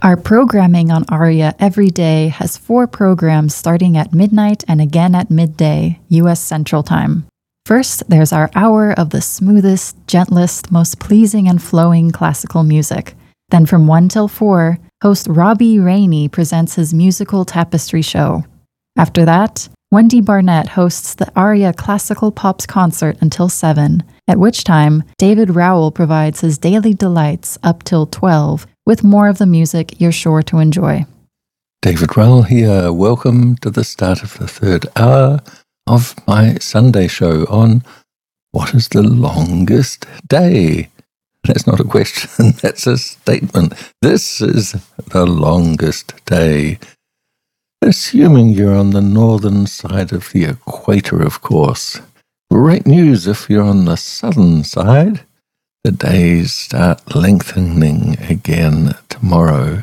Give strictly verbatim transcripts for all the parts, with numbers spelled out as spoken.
Our programming on ARIA every day has four programs starting at midnight and again at midday, U S Central Time. First, there's our hour of the smoothest, gentlest, most pleasing and flowing classical music. Then from one till four, host Robbie Rainey presents his musical tapestry show. After that, Wendy Barnett hosts the ARIA Classical Pops concert until seven, at which time David Rowell provides his daily delights up till twelve, with more of the music you're sure to enjoy. David Rowell here. Welcome to the start of the third hour of my Sunday show on what is the longest day? That's not a question, that's a statement. This is the longest day. Assuming you're on the northern side of the equator, of course. Great news if you're on the southern side. The days start lengthening again tomorrow.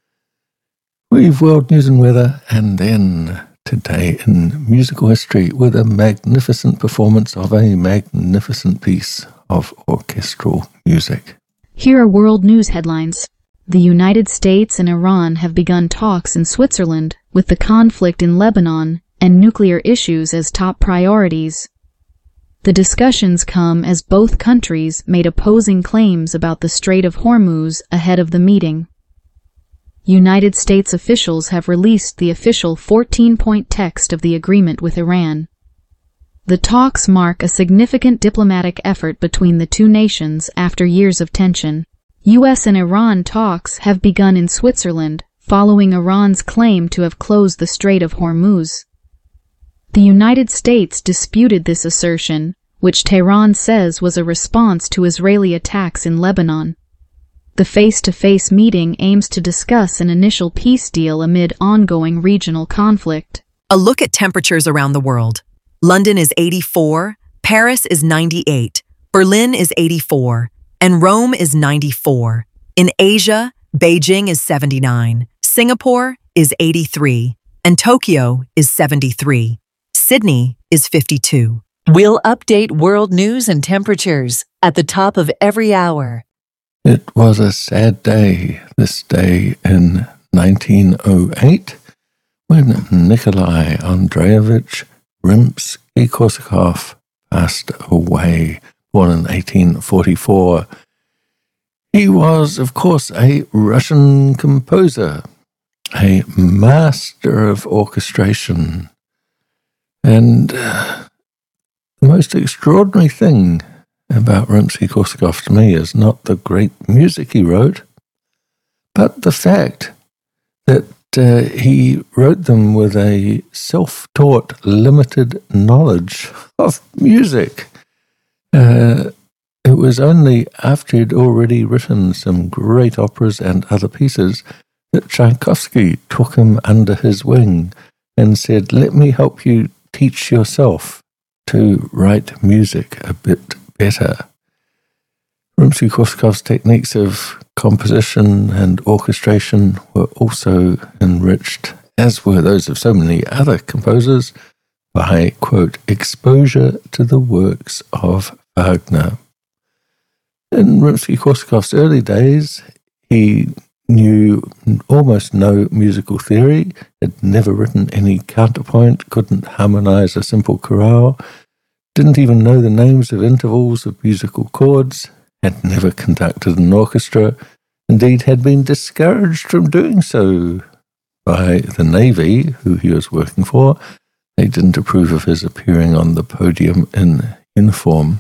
We've world news and weather, and then today in musical history with a magnificent performance of a magnificent piece of orchestral music. Here are world news headlines. The United States and Iran have begun talks in Switzerland with the conflict in Lebanon and nuclear issues as top priorities. The discussions come as both countries made opposing claims about the Strait of Hormuz ahead of the meeting. United States officials have released the official fourteen-point text of the agreement with Iran. The talks mark a significant diplomatic effort between the two nations after years of tension. U S and Iran talks have begun in Switzerland, following Iran's claim to have closed the Strait of Hormuz. The United States disputed this assertion, which Tehran says was a response to Israeli attacks in Lebanon. The face-to-face meeting aims to discuss an initial peace deal amid ongoing regional conflict. A look at temperatures around the world. London is eighty-four, Paris is ninety-eight, Berlin is eighty-four, and Rome is ninety-four. In Asia, Beijing is seventy-nine, Singapore is eighty-three, and Tokyo is seventy-three. Sydney is fifty-two. We'll update world news and temperatures at the top of every hour. It was a sad day, this day in nineteen oh eight, when Nikolai Andreevich Rimsky-Korsakov passed away, born in eighteen forty-four. He was, of course, a Russian composer, a master of orchestration. And uh, the most extraordinary thing about Rimsky-Korsakov to me is not the great music he wrote, but the fact that uh, he wrote them with a self-taught, limited knowledge of music. Uh, it was only after he'd already written some great operas and other pieces that Tchaikovsky took him under his wing and said, "Let me help you teach yourself to write music a bit better." Rimsky-Korsakov's techniques of composition and orchestration were also enriched, as were those of so many other composers, by, quote, exposure to the works of Wagner. In Rimsky-Korsakov's early days, he knew almost no musical theory, had never written any counterpoint, couldn't harmonize a simple chorale, didn't even know the names of intervals of musical chords, had never conducted an orchestra, indeed had been discouraged from doing so by the Navy, who he was working for. They didn't approve of his appearing on the podium in uniform.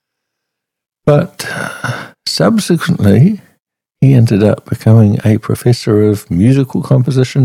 But subsequently, he ended up becoming a professor of musical composition